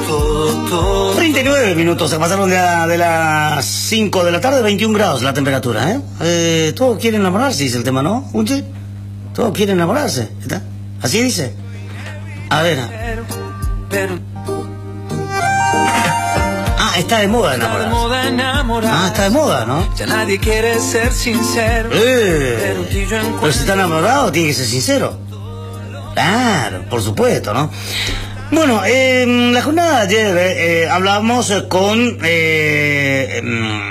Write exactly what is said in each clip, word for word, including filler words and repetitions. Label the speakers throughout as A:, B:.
A: todo, todo.
B: treinta y nueve minutos, se pasaron de, la, de las cinco de la tarde, veintiún grados la temperatura, ¿eh? eh todos quieren enamorarse, dice el tema, ¿no? ¿Unche? Todos quieren enamorarse, ¿está? Así dice. A ver. Ah, está de moda enamorarse. Ah, está de moda, ¿no?
A: Ya nadie quiere ser sincero.
B: Eh, pero si está enamorado, tiene que ser sincero. Claro, por supuesto, ¿no? Bueno, eh, en la jornada de ayer eh, hablábamos con eh,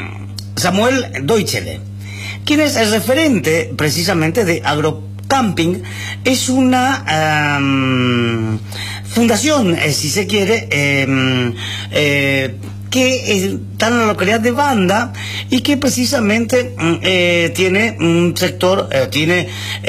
B: Samuel Deutschele, quien es el referente precisamente de Agrocamping. Es una um, fundación, eh, si se quiere, eh, eh, que está en la localidad de Banda y que precisamente eh, tiene un sector, eh, tiene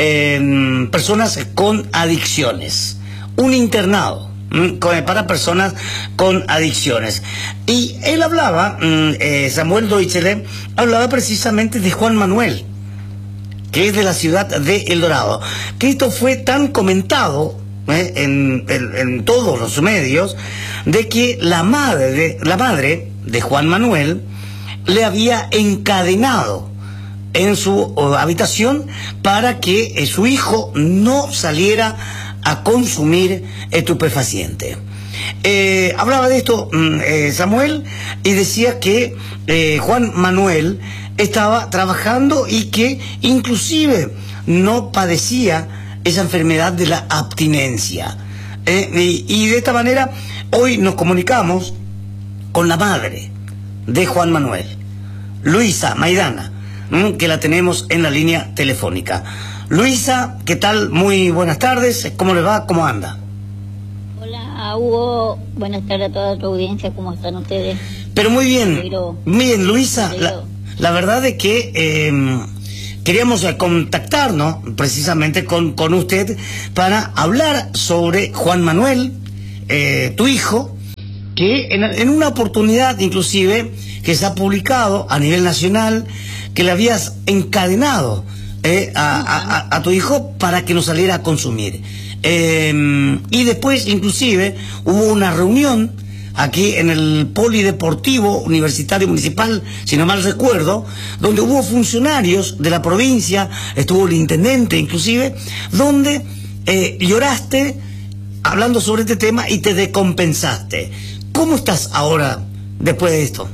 B: eh, personas con adicciones, un internado para personas con adicciones. Y él hablaba, eh, Samuel Deutschele, hablaba precisamente de Juan Manuel, que es de la ciudad de El Dorado, que esto fue tan comentado eh, en, en, en todos los medios, de que la madre de, la madre de Juan Manuel le había encadenado en su uh, habitación para que eh, su hijo no saliera a consumir estupefaciente. Eh, hablaba de esto eh, Samuel, y decía que eh, Juan Manuel estaba trabajando y que inclusive no padecía esa enfermedad de la abstinencia. Eh, y, y de esta manera hoy nos comunicamos con la madre de Juan Manuel, Luisa Maidana, que la tenemos en la línea telefónica. Luisa, ¿qué tal? Muy buenas tardes. ¿Cómo le va? ¿Cómo anda?
C: Hola, Hugo. Buenas tardes a toda tu audiencia. ¿Cómo están ustedes?
B: Pero muy bien.
C: Pero,
B: muy bien, Luisa. La, la verdad es que eh, queríamos contactarnos precisamente con, con usted para hablar sobre Juan Manuel, eh, tu hijo, que en, en una oportunidad inclusive que se ha publicado a nivel nacional, que le habías encadenado Eh, a, a, a tu hijo para que no saliera a consumir. Eh, y después, inclusive, hubo una reunión aquí en el Polideportivo Universitario Municipal, si no mal recuerdo, donde hubo funcionarios de la provincia, estuvo el intendente inclusive, donde eh, lloraste hablando sobre este tema y te decompensaste. ¿Cómo estás ahora después de esto?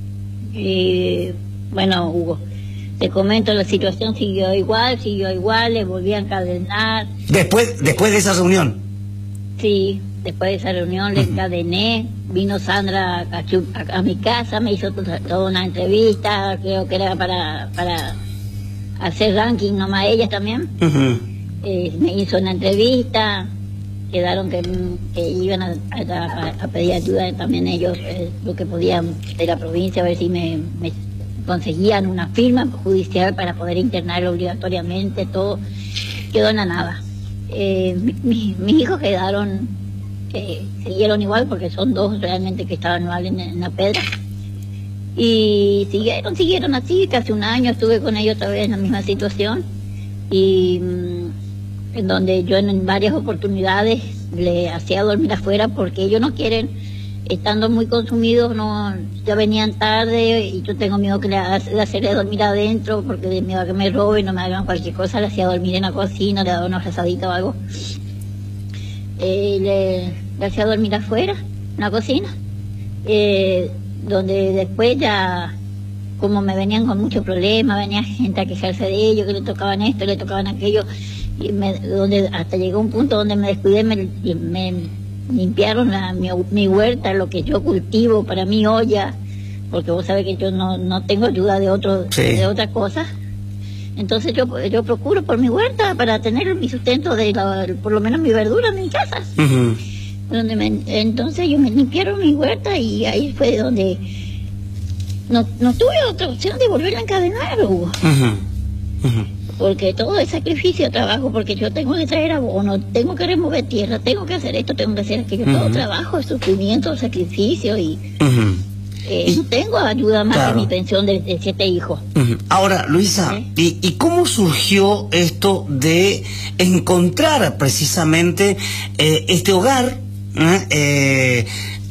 C: Eh, bueno, Hugo, te comento, la situación siguió igual, siguió igual, le volví a encadenar.
B: Después, después de esa reunión.
C: Sí, después de esa reunión le encadené, vino Sandra a, a, a mi casa, me hizo toda, toda una entrevista, creo que era para, para hacer ranking nomás ellas también. Uh-huh. eh, me hizo una entrevista, quedaron que, que iban a, a, a pedir ayuda también ellos, eh, lo que podían de la provincia, a ver si me... me conseguían una firma judicial para poder internarlo obligatoriamente, todo quedó en la nada. Eh, mi, mi, mis hijos quedaron, eh, siguieron igual porque son dos realmente que estaban mal en, en la pedra, y siguieron, siguieron así, casi un año estuve con ellos otra vez en la misma situación, y mmm, en donde yo en varias oportunidades le hacía dormir afuera porque ellos no quieren, estando muy consumidos, no, ya venían tarde y yo tengo miedo que le, le hacerle dormir adentro porque de miedo a que me roben, no me hagan cualquier cosa, le hacía dormir en la cocina, le daba una rezadita o algo, eh, le, le hacía dormir afuera, en la cocina, eh, donde después ya, como me venían con muchos problemas, venía gente a quejarse de ellos, que le tocaban esto, le tocaban aquello, y me, donde hasta llegó un punto donde me descuidé, me, me limpiaron la, mi, mi huerta, lo que yo cultivo para mi olla, porque vos sabés que yo no, no tengo ayuda de otro, sí. de otras cosas. Entonces yo yo procuro por mi huerta para tener mi sustento de la, por lo menos mi verdura en mi casa. Uh-huh. Donde me, entonces ellos me limpiaron mi huerta y ahí fue donde no, no tuve otra opción de volver a encadenar, Hugo. Uh-huh. Uh-huh. Porque todo es sacrificio, trabajo, porque yo tengo que traer abono, tengo que remover tierra, tengo que hacer esto, tengo que hacer aquello, uh-huh. todo trabajo, es sufrimiento, sacrificio, y uh-huh. eh, no tengo ayuda más claro. de mi pensión de, de siete hijos.
B: Uh-huh. Ahora, Luisa, ¿Sí? ¿y, ¿y cómo surgió esto de encontrar precisamente eh, este hogar eh,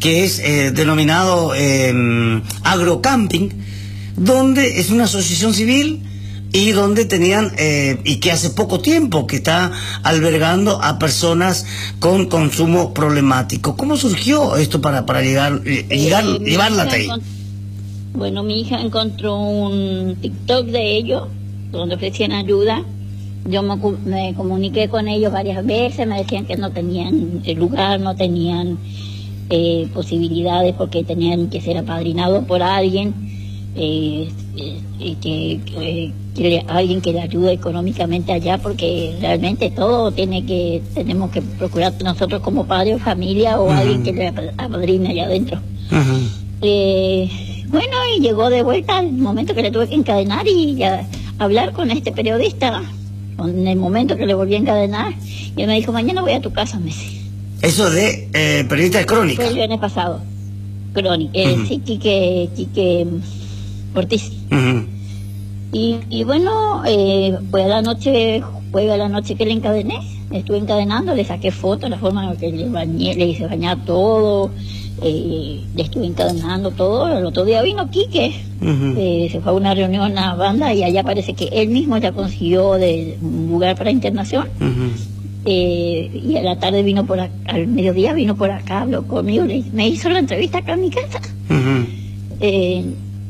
B: que es eh, denominado eh, agrocamping, donde es una asociación civil y donde tenían, eh, y que hace poco tiempo que está albergando a personas con consumo problemático. ¿Cómo surgió esto para, para llegar, llegar
C: Eh,
B: llevarla
C: mi hija
B: ahí?
C: encont- Bueno, mi hija encontró un TikTok de ellos donde ofrecían ayuda. Yo me, cu- me comuniqué con ellos varias veces, me decían que no tenían el lugar, no tenían eh, posibilidades porque tenían que ser apadrinados por alguien, eh, eh, y que, que- que le- alguien que le ayude económicamente allá, porque realmente todo tiene que, tenemos que procurar nosotros como padre o familia o
B: Ujú.
C: alguien que le ap- apadrine allá adentro.
B: Ujú.
C: Eh, bueno, y llegó de vuelta el momento que le tuve que encadenar y ya hablar con este periodista. En el momento que le volví a encadenar, y él me dijo, mañana voy a tu casa, Messi.
B: Eso de eh, periodista de crónica.
C: Fue el viernes pasado. Crónica. Eh,
B: Ujú.
C: Sí, Quique, Quique Ortiz.
B: Ujú.
C: Y, y bueno, eh, fue a la noche, fue a la noche que le encadené. Le estuve encadenando, le saqué fotos, la forma en la que le bañé, le hice bañar todo. Eh, le estuve encadenando todo. El otro día vino Quique,
B: Ujú.
C: eh, se fue a una reunión a la banda y allá parece que él mismo ya consiguió de, un lugar para internación.
B: Ujú.
C: Eh, y a la tarde vino por acá, al mediodía vino por acá, habló conmigo, le- me hizo la entrevista acá en mi casa,
B: Ujú.
C: eh,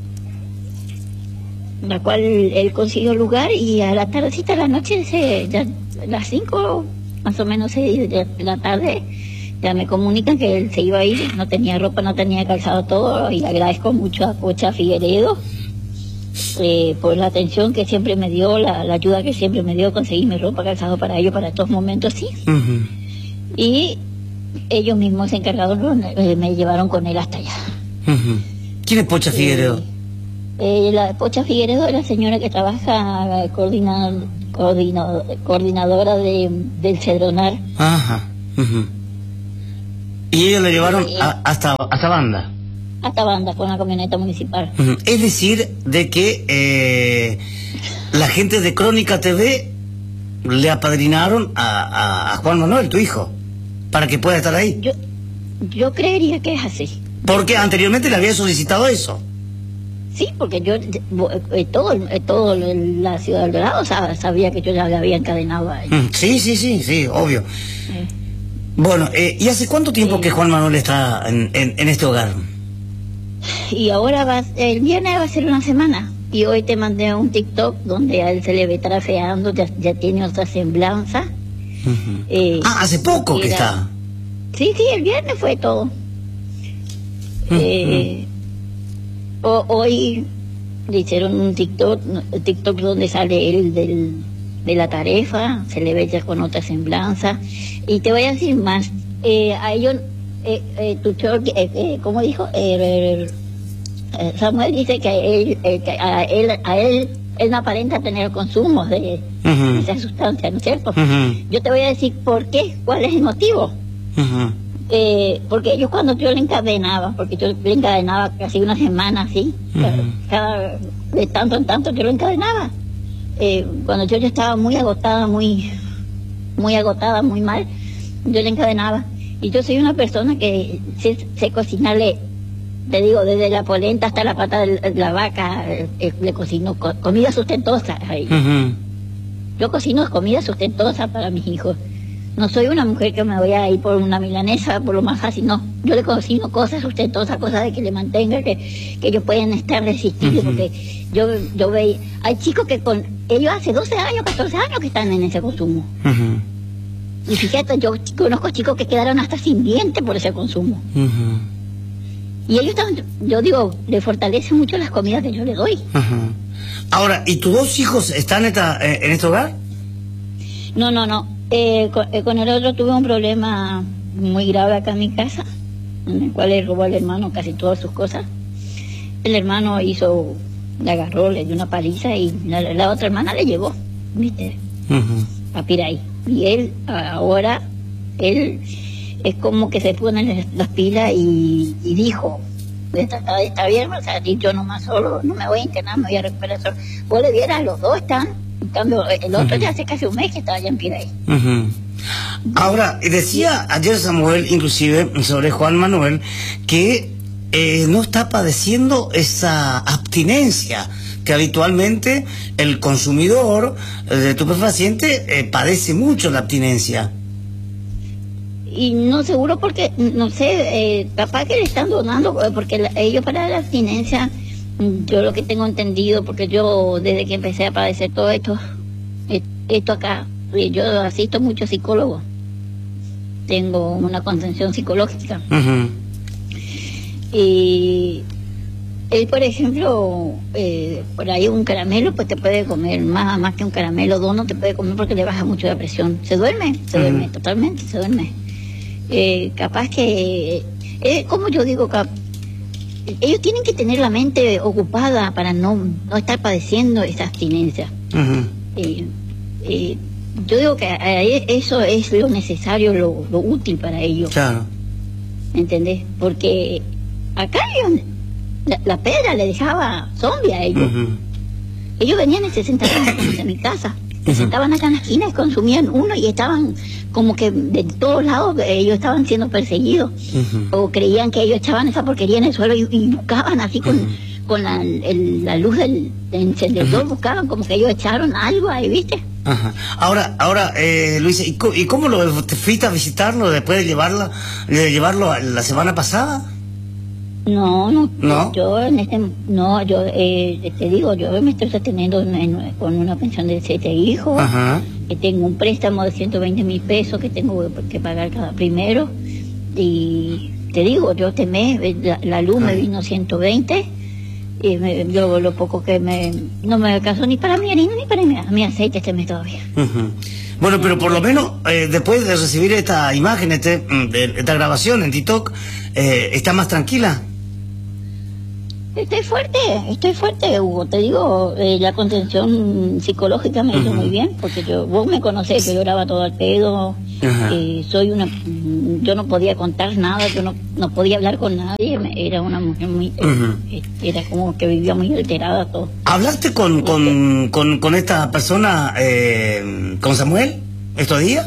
C: la cual él consiguió lugar y a la tardecita, a la noche, se, ya, a las cinco más o menos seis de la tarde, ya me comunican que él se iba a ir, no tenía ropa, no tenía calzado, todo, y le agradezco mucho a Pocha Figueredo eh, por la atención que siempre me dio, la, la ayuda que siempre me dio, conseguirme ropa, calzado para ellos, para estos momentos, sí.
B: Ujú.
C: Y ellos mismos se encargaron, eh, me llevaron con él hasta allá.
B: Ujú. ¿Quién es Pocha Figueredo?
C: Eh, eh, la Pocha Figueredo es la señora que trabaja, eh, coordina, coordina- coordinadora de, del Cedronar.
B: Ajá. Ujú. Y ellos le llevaron
C: Eh,
B: a- hasta, hasta Banda.
C: Hasta Banda con la camioneta municipal.
B: Ujú. Es decir, de que eh, la gente de Crónica T V le apadrinaron a, a, a Juan Manuel, tu hijo, para que pueda estar ahí.
C: Yo, yo creería que es así.
B: Porque anteriormente le había solicitado eso.
C: Sí, porque yo, eh, todo, eh, todo la ciudad del Dorado sab- sabía que yo ya le había encadenado a él.
B: Mm, Sí, sí, sí, sí, obvio.
C: Eh,
B: Bueno, eh, ¿y hace cuánto tiempo
C: Sí.
B: que Juan Manuel está en, en, en este hogar?
C: Y ahora va, el viernes va a ser una semana. Y hoy te mandé un TikTok donde a él se le ve trafeando, ya, ya tiene otra semblanza.
B: Ujú.
C: Eh,
B: Ah, hace poco que
C: era-
B: está.
C: Sí, sí, el viernes fue todo. Eh, o- hoy le hicieron un TikTok, TikTok donde sale él del, de la tarefa, se le ve ya con otra semblanza. Y te voy a decir más, eh, a ellos, eh, eh, tu chor- eh, eh, ¿cómo dijo? Eh, eh, Samuel dice que, a él, eh, que a él, a él, él no aparenta tener consumos de
B: Ujú.
C: esa sustancia, ¿no es cierto?
B: Ujú.
C: Yo te voy a decir por qué, cuál es el motivo.
B: Ujú.
C: Eh, porque ellos cuando yo le encadenaba, porque yo le encadenaba casi una semana así,
B: Ujú.
C: cada, de tanto en tanto yo lo encadenaba. Eh, cuando yo ya estaba muy agotada, muy, muy agotada, muy mal, yo le encadenaba. Y yo soy una persona que sé, sé cocinarle, te digo, desde la polenta hasta la pata de la, de la vaca, eh, eh, le cocino co- comida sustentosa. Ay,
B: Ujú.
C: yo cocino comida sustentosa para mis hijos. No soy una mujer que me voy a ir por una milanesa, por lo más fácil, no. Yo le cocino cosas sustentosas, cosas de que le mantenga, que, que ellos puedan estar resistibles,
B: Ujú.
C: porque yo, yo veo, hay chicos que con, ellos hace doce años, catorce años que están en ese consumo.
B: Ujú.
C: Y fíjate, yo conozco chicos que quedaron hasta sin dientes por ese consumo.
B: Ujú.
C: Y ellos están, yo digo, le fortalece mucho las comidas que yo le doy.
B: Ujú. Ahora, ¿y tus dos hijos están esta- eh, en este hogar?
C: No, no, no. Eh, con, eh, con el otro tuve un problema muy grave acá en mi casa, en el cual le robó al hermano casi todas sus cosas. El hermano hizo, le agarró, le dio una paliza y la, la otra hermana le llevó, ¿viste?
B: Ujú.
C: A Piraí. Y él ahora, él es como que se pone las, las pilas y, y dijo, está, está, está bien, o sea, si yo nomás solo, no me voy a internar, me voy a recuperar solo. Vos le vieras, los dos están, en cambio, el otro
B: Ujú.
C: ya hace casi un mes que estaba allá en Piraí.
B: Ujú. Ahora, decía ayer Samuel, inclusive, sobre Juan Manuel, que eh, no está padeciendo esa abstinencia que habitualmente el consumidor de estupefaciente eh, padece mucho la abstinencia.
C: Y no seguro porque, no sé, eh, capaz que le están donando, porque la, ellos para la abstinencia, yo lo que tengo entendido, porque yo desde que empecé a padecer todo esto, esto acá, yo asisto mucho a psicólogos, tengo una contención psicológica. Uh-huh. Y él, por ejemplo, eh, por ahí un caramelo, pues te puede comer, más más que un caramelo, dos no te puede comer porque le baja mucho la presión. Se duerme, se uh-huh. duerme, totalmente se duerme. Eh, capaz que, eh, como yo digo, cap, ellos tienen que tener la mente ocupada para no, no estar padeciendo esa abstinencia. Uh-huh. eh, eh, yo digo que eh, eso es lo necesario, lo, lo útil para ellos. Claro. ¿Entendés? Porque acá ellos, la, la pedra le dejaba zombie a ellos. Uh-huh. Ellos venían y se sentaban en mi casa. Se uh-huh. sentaban acá en la esquina y consumían uno y estaban como que de todos lados ellos estaban siendo perseguidos. Uh-huh. O creían que ellos echaban esa porquería en el suelo y, y buscaban así con, uh-huh. con la, el, la luz del, del encendedor, uh-huh. buscaban como que ellos echaron algo ahí, ¿viste?
B: Ajá. Ahora, ahora, eh, Luisa, ¿y, ¿y cómo lo te fuiste a visitarlo después de llevarlo, de llevarlo la semana pasada?
C: No, no,
B: no,
C: yo en este, no, yo eh, te digo, yo me estoy sosteniendo en, en, con una pensión de siete hijos, Ajá. que tengo un préstamo de ciento veinte mil pesos que tengo que pagar cada primero, y te digo, yo este mes la, la luz Ajá. me vino ciento veinte, y me, yo lo poco que me, no me alcanzó ni para mi harina ni para mi, mi aceite este mes todavía.
B: Uh-huh. Bueno, pero por lo menos eh, después de recibir esta imagen, este, esta grabación en TikTok, eh, ¿está más tranquila?
C: Estoy fuerte, estoy fuerte, Hugo. Te digo, eh, la contención psicológica me hizo uh-huh. muy bien, porque yo, vos me conocés, yo lloraba todo al pedo, uh-huh. eh, soy una, yo no podía contar nada, yo no, no podía hablar con nadie, era una mujer muy, uh-huh. eh, era como que vivía muy alterada todo.
B: ¿Hablaste con, con, con, con esta persona, eh, con Samuel, estos días?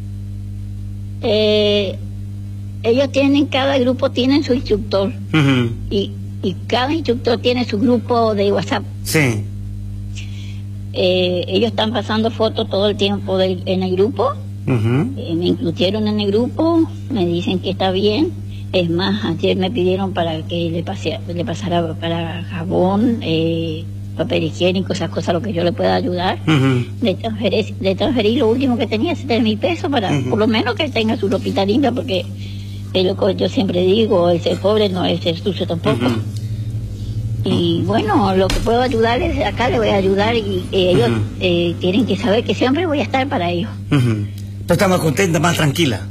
C: Eh, ellos tienen, cada grupo tiene su instructor, uh-huh. y y cada instructor tiene su grupo de WhatsApp.
B: Sí.
C: Eh, ellos están pasando fotos todo el tiempo de, en el grupo. Uh-huh. Eh, me incluyeron en el grupo, me dicen que está bien. Es más, ayer me pidieron para que le, pase, le pasara para jabón, eh, papel higiénico, esas cosas, lo que yo le pueda ayudar. Uh-huh. Le transferí, le transferí lo último que tenía, setenta mil pesos, para uh-huh. por lo menos que tenga su ropita limpia, porque es lo que yo siempre digo, el ser pobre no es ser sucio tampoco. Uh-huh. Y bueno, lo que puedo ayudarles acá le voy a ayudar, y eh, ellos uh-huh. eh, tienen que saber que siempre voy a estar para ellos.
B: Uh-huh. ¿Tú estás más contenta, más tranquila?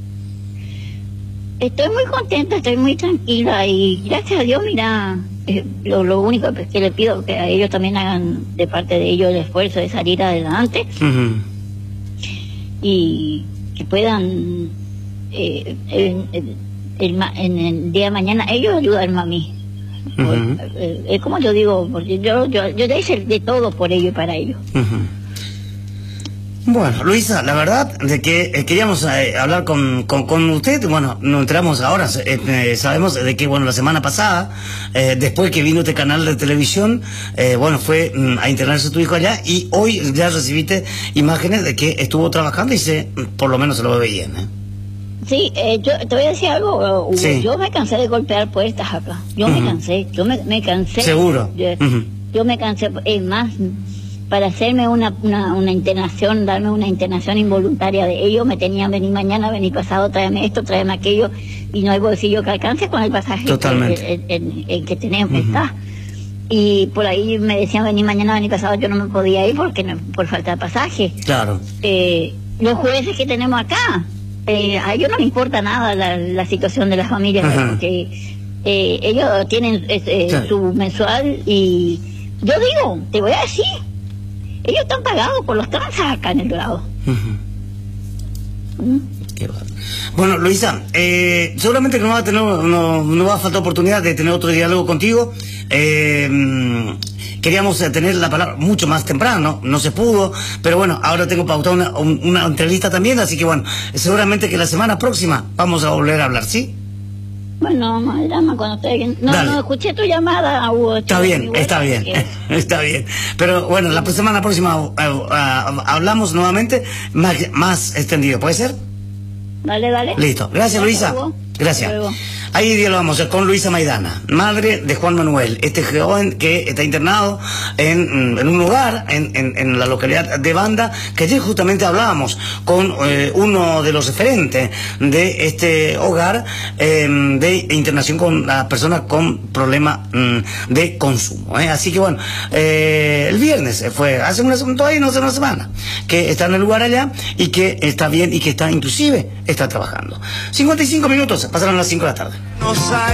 C: Estoy muy contenta, estoy muy tranquila, y gracias a Dios, mira, eh, lo, lo único que les pido es que a ellos también hagan de parte de ellos el esfuerzo de salir adelante. Uh-huh. Y que puedan eh, el, el, el, en el día de mañana ellos ayudarme a mí. Uh-huh. Por, eh, es como yo digo, porque yo yo yo hice de todo por ellos y para ellos.
B: Uh-huh. Bueno, Luisa, la verdad de que eh, queríamos eh, hablar con, con con usted. Bueno, nos enteramos ahora, eh, eh, sabemos de que bueno, la semana pasada, eh, después que vino este canal de televisión, eh, bueno, fue mm, a internarse tu hijo allá, y hoy ya recibiste imágenes de que estuvo trabajando y se, por lo menos se lo ve bien, ¿eh?
C: Sí, eh, yo te voy a decir algo, Hugo. Sí. Yo me cansé de golpear puertas acá. Yo uh-huh. me cansé, yo me, me cansé.
B: ¿Seguro?
C: Yo, uh-huh. yo me cansé, es más, para hacerme una, una, una internación, darme una internación involuntaria de ellos, me tenían venir mañana, venir pasado, tráeme esto, tráeme aquello, y no hay bolsillo que alcance con el pasaje
B: Totalmente.
C: El, el, el, el que tenemos, uh-huh. está. Y por ahí me decían venir mañana, venir pasado, yo no me podía ir porque no, por falta de pasaje.
B: Claro.
C: Eh, los jueces que tenemos acá, Eh, a ellos no les importa nada la, la situación de las familias, uh-huh. porque eh, ellos tienen eh, eh, sí. su mensual, y yo digo, te voy a decir, ellos están pagados por los transas acá en el Dorado. Uh-huh. ¿Mm?
B: Qué bueno. Bueno, Luisa, eh, seguramente que no va a tener, no, no va a faltar oportunidad de tener otro diálogo contigo. Eh, queríamos tener la palabra mucho más temprano, no se pudo, pero bueno, ahora tengo pautada una, una entrevista también, así que bueno, seguramente que la semana próxima vamos a volver a hablar, ¿sí?
C: Bueno, me llama cuando esté. No,
B: Dale.
C: no escuché tu llamada, Hugo.
B: Está bien, está bien,
C: que...
B: está bien. Pero bueno, la semana próxima uh, uh, hablamos nuevamente más, más extendido, ¿puede ser?
C: Dale, dale.
B: Listo. Gracias, Luisa.
C: Hugo.
B: Gracias. Ahí dialogamos con Luisa Maidana, madre de Juan Manuel, este joven que está internado en, en un lugar, en, en, en la localidad de Banda, que ayer justamente hablábamos con eh, uno de los referentes de este hogar eh, de internación con las personas con problemas mm, de consumo. ¿eh? Así que bueno, eh, el viernes fue, hace una, todavía no hace una semana, que está en el lugar allá y que está bien y que está inclusive está trabajando. cincuenta y cinco minutos, pasaron las cinco de la tarde.
A: Nos